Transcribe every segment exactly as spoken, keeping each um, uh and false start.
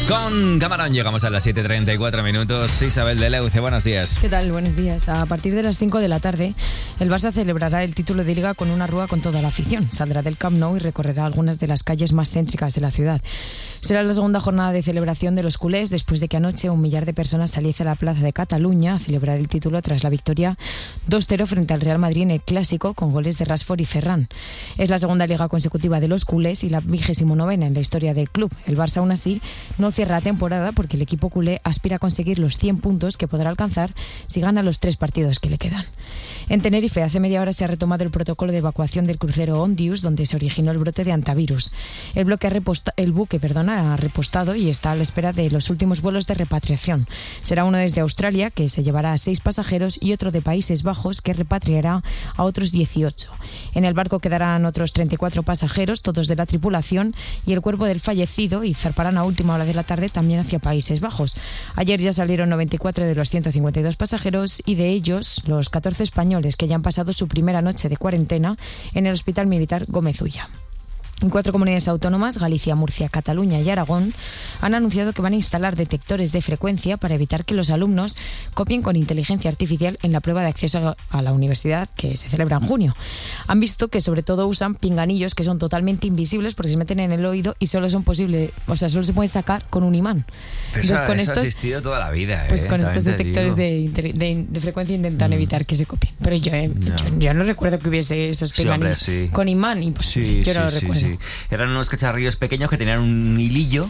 Con Camarón llegamos a las siete treinta y cuatro minutos. Isabel de Leuce, buenos días. ¿Qué tal? Buenos días. A partir de las cinco de la tarde, el Barça celebrará el título de Liga con una rúa con toda la afición. Saldrá del Camp Nou y recorrerá algunas de las calles más céntricas de la ciudad. Será la segunda jornada de celebración de los culés después de que anoche un millar de personas saliese a la plaza de Cataluña a celebrar el título tras la victoria dos cero frente al Real Madrid en el Clásico con goles de Rashford y Ferran. Es la segunda Liga consecutiva de los culés y la vigésimo novena en la historia del club. El Barça, aún así, no cierra la temporada porque el equipo culé aspira a conseguir los cien puntos que podrá alcanzar si gana los tres partidos que le quedan. En Tenerife, hace media hora se ha retomado el protocolo de evacuación del crucero Ondius, donde se originó el brote de hantavirus. El, bloque ha reposta- el buque perdona, ha repostado y está a la espera de los últimos vuelos de repatriación. Será uno desde Australia, que se llevará a seis pasajeros, y otro de Países Bajos, que repatriará a otros dieciocho. En el barco quedarán otros treinta y cuatro pasajeros, todos de la tripulación, y el cuerpo del fallecido, y zarparán a última hora de la tarde también hacia Países Bajos. Ayer ya salieron noventa y cuatro de los ciento cincuenta y dos pasajeros, y de ellos los catorce españoles que ya han pasado su primera noche de cuarentena en el Hospital Militar Gómez Ulla. En cuatro comunidades autónomas, Galicia, Murcia, Cataluña y Aragón, han anunciado que van a instalar detectores de frecuencia para evitar que los alumnos copien con inteligencia artificial en la prueba de acceso a la universidad que se celebra en junio. Han visto que sobre todo usan pinganillos que son totalmente invisibles porque se meten en el oído y solo son posible, o sea, solo se pueden sacar con un imán. Pero Entonces, eso, con eso estos, ha existido toda la vida. Pues ¿eh? con estos También te detectores digo. de, de, de frecuencia intentan Mm. evitar que se copien. Pero yo, eh, No. yo, yo no recuerdo que hubiese esos Sí, hombre, pinganillos sí. con imán y pues Sí, yo sí, no lo sí, recuerdo. sí. Eran unos cacharrillos pequeños que tenían un hilillo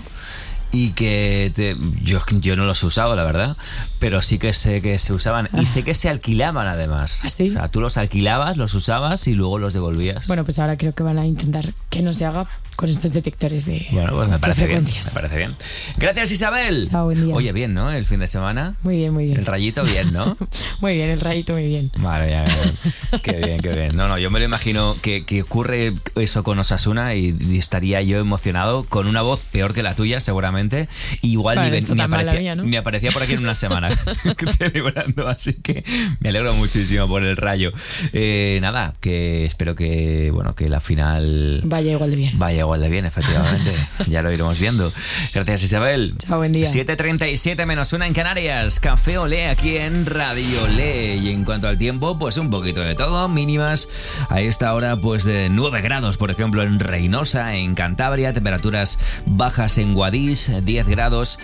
y que te- yo, yo no los he usado, la verdad, pero sí que sé que se usaban y sé que se alquilaban además. ¿Ah, sí? O sea, tú los alquilabas, los usabas y luego los devolvías. Bueno, pues ahora creo que van a intentar que no se haga con estos detectores de, Bueno, pues me de parece bien, frecuencias. me parece bien. Gracias, Isabel. Chao, buen día. Oye, bien, ¿no? El fin de semana. Muy bien, muy bien. El rayito bien, ¿no? Muy bien, el rayito muy bien. Vale, ya, ya. Qué bien, qué bien. No, no, yo me lo imagino que, que ocurre eso con Osasuna y, y estaría yo emocionado con una voz peor que la tuya, seguramente. Igual Bueno, ni, está ni, tan mal la aparecía, mía, ¿no? ni aparecía por aquí en una semana celebrando, así que me alegro muchísimo por el rayo. Eh, nada, que espero que, bueno, que la final Vaya igual de bien. vaya igual de bien, efectivamente. Ya lo iremos viendo. Gracias, Isabel. Chao, buen día. siete treinta y siete menos una en Canarias. Café Olé aquí en Radio Olé. Y en cuanto al tiempo, pues un poquito de todo. Mínimas a esta hora, pues de nueve grados, por ejemplo, en Reynosa, en Cantabria. Temperaturas bajas en Guadix, diez grados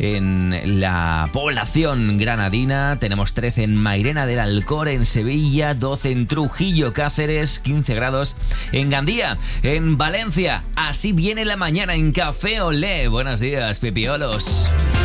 en la población granadina. Tenemos trece en Mairena del Alcor, en Sevilla, doce en Trujillo, Cáceres, quince grados en Gandía, en Valencia. Así viene la mañana en Café Olé. Buenos días, pipiolos.